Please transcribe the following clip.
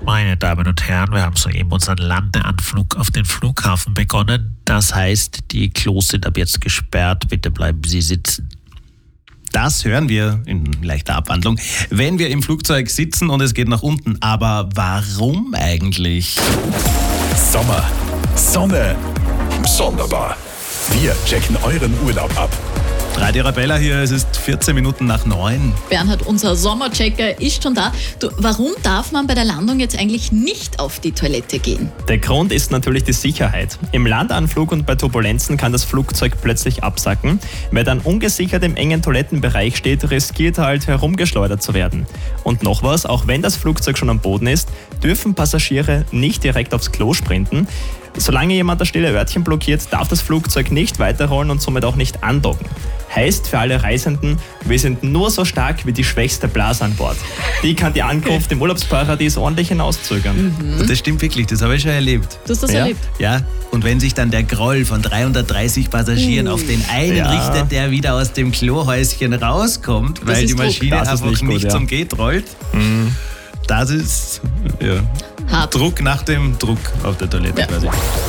Meine Damen und Herren, wir haben soeben unseren Landeanflug auf den Flughafen begonnen. Das heißt, die Klos sind ab jetzt gesperrt. Bitte bleiben Sie sitzen. Das hören wir in leichter Abwandlung, wenn wir im Flugzeug sitzen und es geht nach unten. Aber warum eigentlich? Sommer, Sonne, sonderbar. Wir checken euren Urlaub ab. Radio Arabella hier, es ist 14 Minuten nach 9. Bernhard, unser Sommerchecker ist schon da. Du, warum darf man bei der Landung jetzt eigentlich nicht auf die Toilette gehen? Der Grund ist natürlich die Sicherheit. Im Landeanflug und bei Turbulenzen kann das Flugzeug plötzlich absacken. Wer dann ungesichert im engen Toilettenbereich steht, riskiert halt herumgeschleudert zu werden. Und noch was, auch wenn das Flugzeug schon am Boden ist, dürfen Passagiere nicht direkt aufs Klo sprinten. Solange jemand das stille Örtchen blockiert, darf das Flugzeug nicht weiterrollen und somit auch nicht andocken. Heißt für alle Reisenden, wir sind nur so stark wie die schwächste Blase an Bord. Die kann die Ankunft im Urlaubsparadies ordentlich hinauszögern. Und das stimmt wirklich, das habe ich schon erlebt. Du hast das erlebt? Ja, und wenn sich dann der Groll von 330 Passagieren auf den einen richtet, der wieder aus dem Klohäuschen rauskommt, weil die Maschine einfach nicht zum Gate rollt, das ist hart. Druck nach dem Druck auf der Toilette quasi.